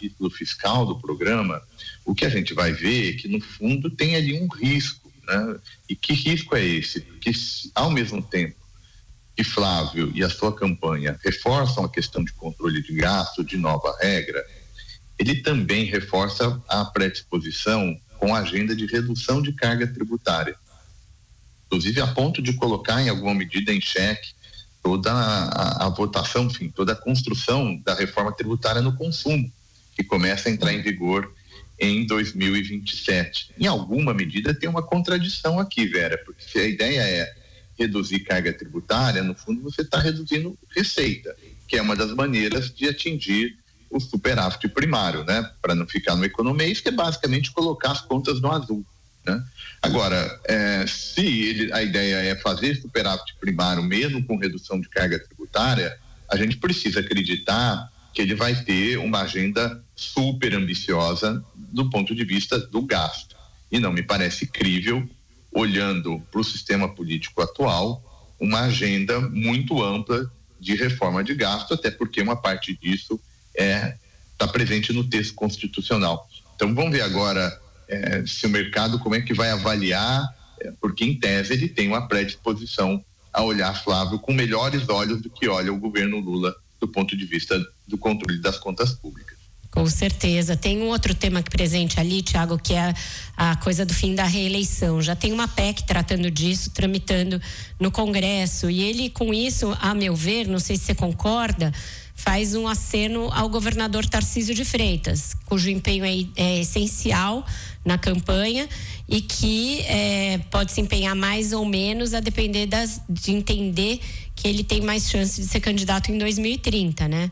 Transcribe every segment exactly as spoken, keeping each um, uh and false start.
capítulo fiscal do programa, o que a gente vai ver é que, no fundo, tem ali um risco, né? E que risco é esse? Porque, ao mesmo tempo que Flávio e a sua campanha reforçam a questão de controle de gasto, de nova regra, ele também reforça a predisposição com a agenda de redução de carga tributária, inclusive a ponto de colocar em alguma medida em xeque toda a, a, a votação, enfim, toda a construção da reforma tributária no consumo, que começa a entrar em vigor em dois mil e vinte e sete. Em alguma medida tem uma contradição aqui, Vera, porque se a ideia é reduzir carga tributária, no fundo você está reduzindo receita, que é uma das maneiras de atingir o superávit primário, né? Para não ficar no economês, que é basicamente colocar as contas no azul, né? Agora, é, se ele, a ideia é fazer superávit primário mesmo com redução de carga tributária, a gente precisa acreditar que ele vai ter uma agenda super ambiciosa do ponto de vista do gasto. E não me parece crível, olhando para o sistema político atual, uma agenda muito ampla de reforma de gasto, até porque uma parte disso é está presente no texto constitucional. Então vamos ver agora É, se o mercado, como é que vai avaliar, é, porque em tese ele tem uma predisposição a olhar Flávio com melhores olhos do que olha o governo Lula do ponto de vista do controle das contas públicas. Com certeza. Tem um outro tema que presente ali, Thiago, que é a, a coisa do fim da reeleição. Já tem uma P E C tratando disso, tramitando no Congresso, e ele, com isso, a meu ver, não sei se você concorda, faz um aceno ao governador Tarcísio de Freitas, cujo empenho é, é essencial na campanha e que é, pode se empenhar mais ou menos a depender das, de entender que ele tem mais chance de ser candidato em dois mil e trinta, né?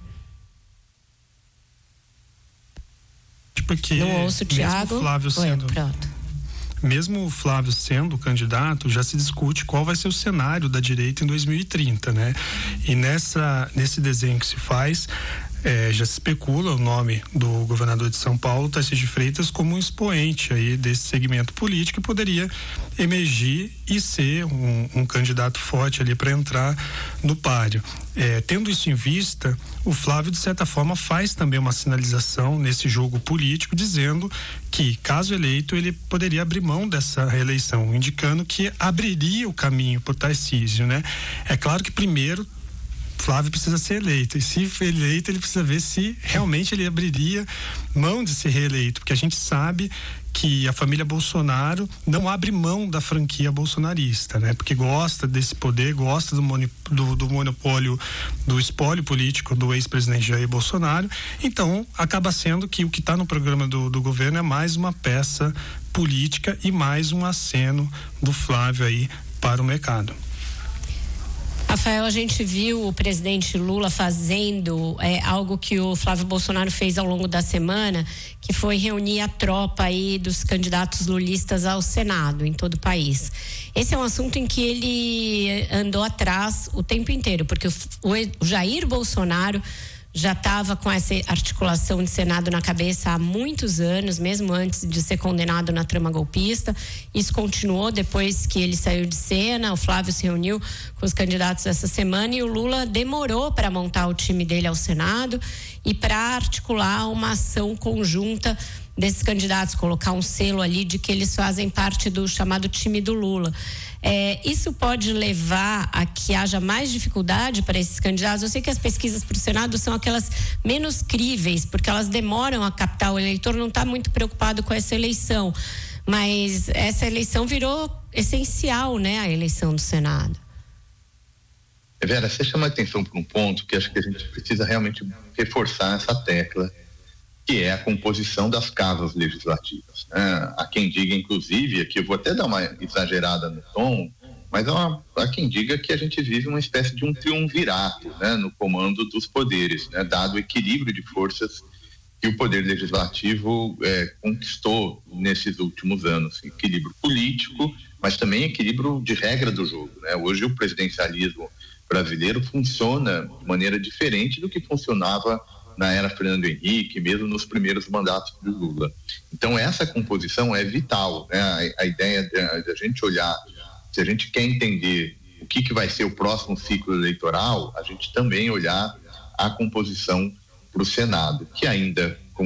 Porque não ouço o Thiago. Flávio sendo, Oi, pronto. Mesmo o Flávio sendo candidato, já se discute qual vai ser o cenário da direita em dois mil e trinta, né? E nessa, nesse desenho que se faz, é, já se especula o nome do governador de São Paulo, Tarcísio de Freitas, como um expoente aí desse segmento político que poderia emergir e ser um, um candidato forte ali para entrar no páreo. É, tendo isso em vista, o Flávio, de certa forma, faz também uma sinalização nesse jogo político, dizendo que, caso eleito, ele poderia abrir mão dessa reeleição, indicando que abriria o caminho para o Tarcísio, né? É claro que primeiro Flávio precisa ser eleito, e se for eleito ele precisa ver se realmente ele abriria mão de ser reeleito, porque a gente sabe que a família Bolsonaro não abre mão da franquia bolsonarista, né? Porque gosta desse poder, gosta do, moni, do, do monopólio, do espólio político do ex-presidente Jair Bolsonaro. Então acaba sendo que o que está no programa do, do governo é mais uma peça política e mais um aceno do Flávio aí para o mercado. Rafael, a gente viu o presidente Lula fazendo é, algo que o Flávio Bolsonaro fez ao longo da semana, que foi reunir a tropa aí dos candidatos lulistas ao Senado em todo o país. Esse é um assunto em que ele andou atrás o tempo inteiro, porque o, o Jair Bolsonaro já estava com essa articulação de Senado na cabeça há muitos anos, mesmo antes de ser condenado na trama golpista. Isso continuou depois que ele saiu de cena. O Flávio se reuniu com os candidatos essa semana e o Lula demorou para montar o time dele ao Senado e para articular uma ação conjunta desses candidatos, colocar um selo ali de que eles fazem parte do chamado time do Lula. É, isso pode levar a que haja mais dificuldade para esses candidatos? Eu sei que as pesquisas para o Senado são aquelas menos críveis, porque elas demoram a captar. O eleitor não está muito preocupado com essa eleição, mas essa eleição virou essencial, né, a eleição do Senado. Vera, você chama a atenção para um ponto que acho que a gente precisa realmente reforçar essa tecla, que é a composição das casas legislativas, né? Há quem diga, inclusive, aqui eu vou até dar uma exagerada no tom, mas há, uma, há quem diga que a gente vive uma espécie de um triunvirato, né, no comando dos poderes, né, dado o equilíbrio de forças que o poder legislativo é, conquistou nesses últimos anos. Equilíbrio político, mas também equilíbrio de regra do jogo, né? Hoje o presidencialismo brasileiro funciona de maneira diferente do que funcionava na era Fernando Henrique, mesmo nos primeiros mandatos do Lula. Então essa composição é vital, né? A, a ideia de, de a gente olhar, se a gente quer entender o que, que vai ser o próximo ciclo eleitoral, a gente também olhar a composição para o Senado, que ainda